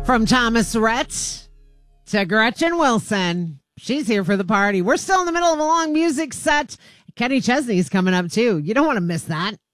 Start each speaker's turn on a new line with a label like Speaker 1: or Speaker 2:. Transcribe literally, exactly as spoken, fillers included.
Speaker 1: From Thomas Rhett to Gretchen Wilson. She's here for the party. We're still in the middle of a long music set. Kenny Chesney's coming up too. You don't want to miss that.